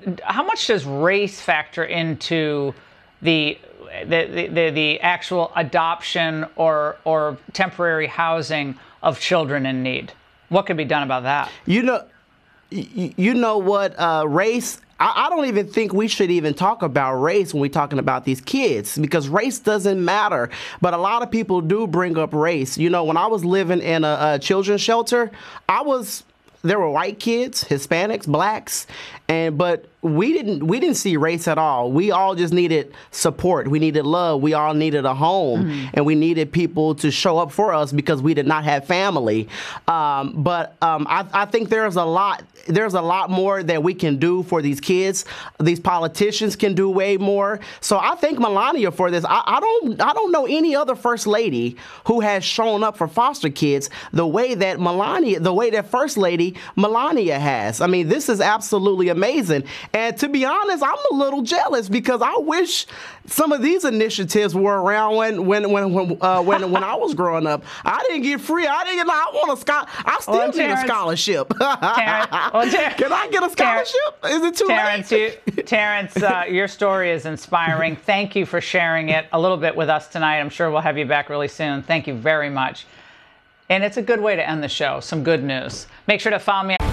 how much does race factor into the actual adoption or temporary housing of children in need? What could be done about that? You know what, race, I don't even think we should even talk about race when we're talking about these kids, because race doesn't matter. But a lot of people do bring up race. You know, when I was living in a children's shelter, there were white kids, Hispanics, blacks, but we didn't see race at all. We all just needed support. We needed love. We all needed a home, and we needed people to show up for us because we did not have family. I think there's a lot more that we can do for these kids. These politicians can do way more. So I thank Melania for this. I don't know any other first lady who has shown up for foster kids the way that First Lady Melania has. I mean, this is absolutely amazing. And to be honest, I'm a little jealous because I wish some of these initiatives were around when I was growing up. I didn't get free. I still need a scholarship. Can I get a scholarship? Is it too late? Terrence, your story is inspiring. Thank you for sharing it a little bit with us tonight. I'm sure we'll have you back really soon. Thank you very much. And it's a good way to end the show. Some good news. Make sure to follow me.